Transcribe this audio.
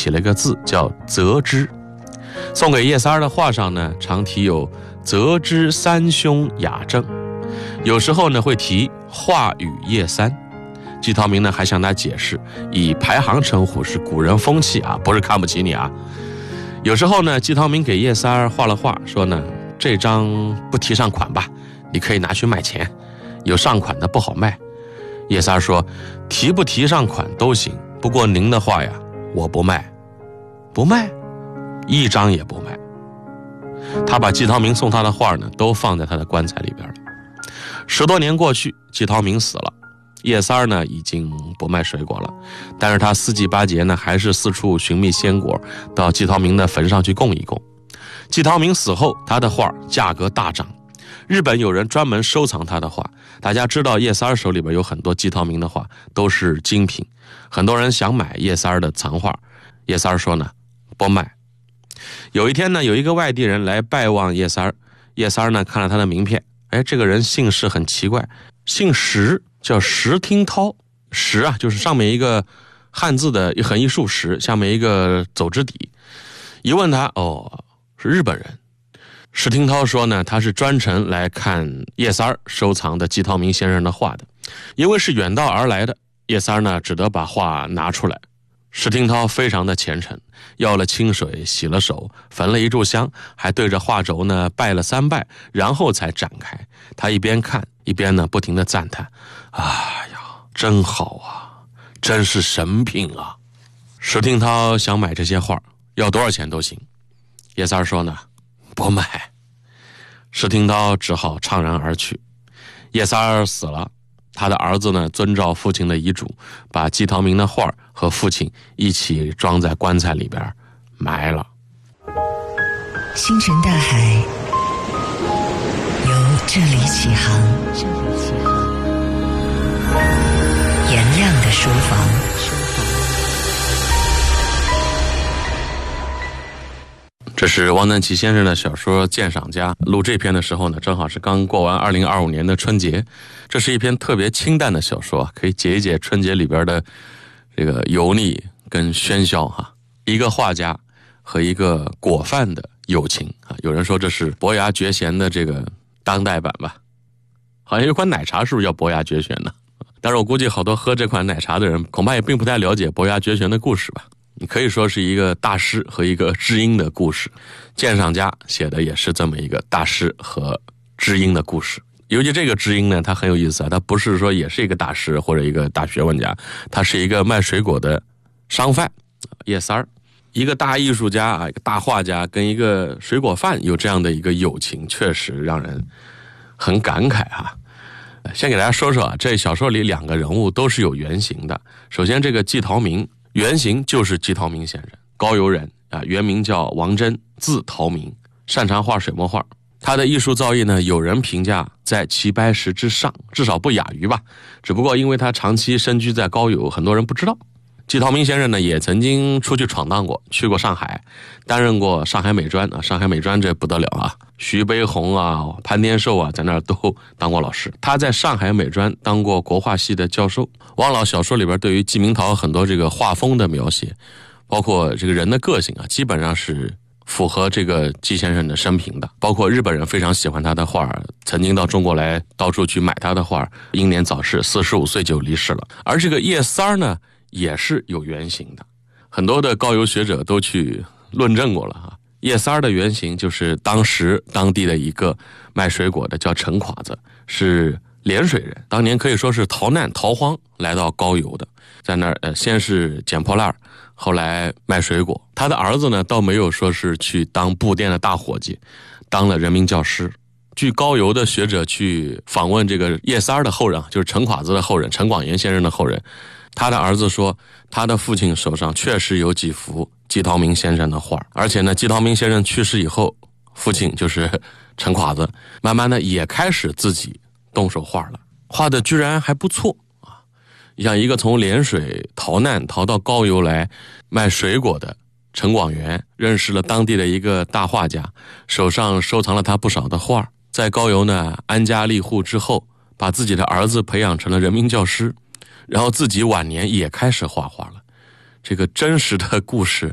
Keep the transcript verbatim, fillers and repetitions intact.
起了个字叫择之。送给叶三儿的画上呢，常题有择之三兄雅正，有时候呢会提画与叶三。季陶明呢还向他解释，以排行称呼是古人风气啊，不是看不起你啊。有时候呢，季陶明给叶三儿画了画，说呢这张不提上款吧，你可以拿去卖钱，有上款的不好卖。叶三儿说提不提上款都行，不过您的画呀我不卖。不卖？一张也不卖。他把季陶明送他的画呢都放在他的棺材里边了。十多年过去，季陶明死了，叶三儿呢已经不卖水果了，但是他四季八节呢还是四处寻觅鲜果，到季陶明的坟上去供一供。季陶明死后，他的画价格大涨，日本有人专门收藏他的画。大家知道叶三儿手里边有很多季陶明的画，都是精品，很多人想买叶三儿的藏画。叶三儿说呢不卖。有一天呢，有一个外地人来拜望叶三儿，叶三儿呢看了他的名片，哎，这个人姓氏很奇怪，姓石，叫石听涛。石啊，就是上面一个汉字的一横一竖石，下面一个走之底。一问他，哦，是日本人。石听涛说呢，他是专程来看叶三儿收藏的季陶明先生的画的。因为是远道而来的，叶三儿呢只得把画拿出来。石听涛非常的虔诚，要了清水，洗了手，焚了一炷香，还对着画轴呢拜了三拜，然后才展开。他一边看一边呢不停的赞叹：哎呀，真好啊，真是神品啊！石听涛想买这些画，要多少钱都行。叶三儿说呢不卖。石听涛只好怅然而去。叶三儿死了，他的儿子呢遵照父亲的遗嘱，把季陶明的画和父亲一起装在棺材里边埋了。 星辰大海由这里起航，这里起航。颜亮的书房。 这是汪曾祺先生的小说《鉴赏家》。录这篇的时候呢，正好是刚过完二零二五年的春节。这是一篇特别清淡的小说，可以解一解春节里边的这个油腻跟喧嚣哈。一个画家和一个果贩的友情啊，有人说这是伯牙绝弦的这个当代版吧。好像有款奶茶是不是叫伯牙绝弦呢？但是我估计好多喝这款奶茶的人恐怕也并不太了解伯牙绝弦的故事吧。你可以说是一个大师和一个知音的故事，鉴赏家写的也是这么一个大师和知音的故事。尤其这个知音呢，他很有意思啊，他不是说也是一个大师或者一个大学问家，他是一个卖水果的商贩叶三儿。一个大艺术家啊，一个大画家跟一个水果贩有这样的一个友情，确实让人很感慨啊。先给大家说说啊，这小说里两个人物都是有原型的。首先这个季陶明原型就是季陶明先生，高邮人啊，原名叫王真，字陶明，擅长画水墨画。他的艺术造诣呢，有人评价在齐白石之上，至少不亚于吧。只不过因为他长期身居在高邮，很多人不知道。季陶明先生呢，也曾经出去闯荡过，去过上海，担任过上海美专啊。上海美专这不得了啊，徐悲鸿啊、潘天寿啊，在那儿都当过老师。他在上海美专当过国画系的教授。汪老小说里边对于季明陶很多这个画风的描写，包括这个人的个性啊，基本上是符合这个季先生的生平的。包括日本人非常喜欢他的画，曾经到中国来到处去买他的画，英年早逝，四十五岁就离世了。而这个叶三儿呢，也是有原型的，很多的高邮学者都去论证过了啊。叶三儿的原型就是当时当地的一个卖水果的，叫陈侉子，是涟水人，当年可以说是逃难逃荒来到高邮的，在那儿呃先是捡破烂，后来卖水果。他的儿子呢，倒没有说是去当布店的大伙计，当了人民教师。据高邮的学者去访问这个叶三儿的后人，就是陈侉子的后人，陈广元先生的后人，他的儿子说，他的父亲手上确实有几幅季陶明先生的画，而且呢，季陶明先生去世以后，父亲就是陈侉子，慢慢的也开始自己动手画了，画的居然还不错啊！你像一个从涟水逃难逃到高邮来卖水果的陈广元，认识了当地的一个大画家，手上收藏了他不少的画，在高邮呢安家立户之后，把自己的儿子培养成了人民教师，然后自己晚年也开始画画了。这个真实的故事